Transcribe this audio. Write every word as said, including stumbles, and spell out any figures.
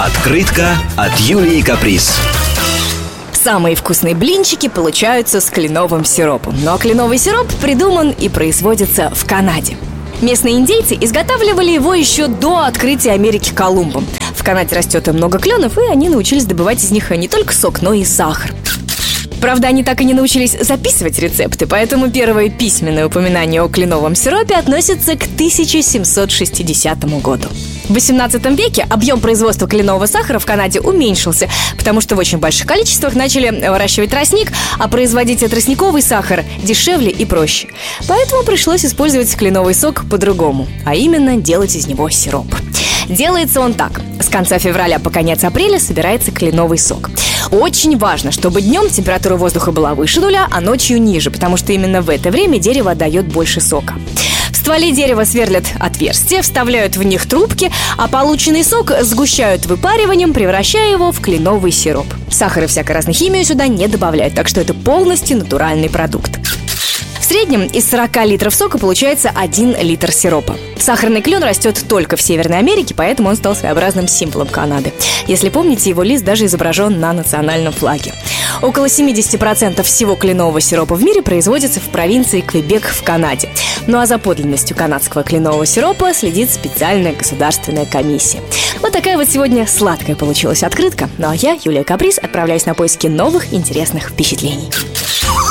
Открытка от Юлии Каприз. Самые вкусные блинчики получаются с кленовым сиропом. Ну а кленовый сироп придуман и производится в Канаде. Местные индейцы изготавливали его еще до открытия Америки Колумбом. В Канаде растет много кленов, и они научились добывать из них не только сок, но и сахар. Правда, они так и не научились записывать рецепты, поэтому первое письменное упоминание о кленовом сиропе относится к тысяча семьсот шестидесятому году. В восемнадцатом веке объем производства кленового сахара в Канаде уменьшился, потому что в очень больших количествах начали выращивать тростник, а производить тростниковый сахар дешевле и проще. Поэтому пришлось использовать кленовый сок по-другому, а именно делать из него сироп. Делается он так. С конца февраля по конец апреля собирается кленовый сок. Очень важно, чтобы днем температура воздуха была выше нуля, а ночью ниже, потому что именно в это время дерево отдает больше сока. В стволе дерева сверлят отверстия, вставляют в них трубки, а полученный сок сгущают выпариванием, превращая его в кленовый сироп. Сахар и всякой разной химии сюда не добавляют, так что это полностью натуральный продукт. В среднем из сорока литров сока получается один литр сиропа. Сахарный клен растет только в Северной Америке, поэтому он стал своеобразным символом Канады. Если помните, его лист даже изображен на национальном флаге. Около семьдесят процентов всего кленового сиропа в мире производится в провинции Квебек в Канаде. Ну а за подлинностью канадского кленового сиропа следит специальная государственная комиссия. Вот такая вот сегодня сладкая получилась открытка. Ну а я, Юлия Каприз, отправляюсь на поиски новых интересных впечатлений.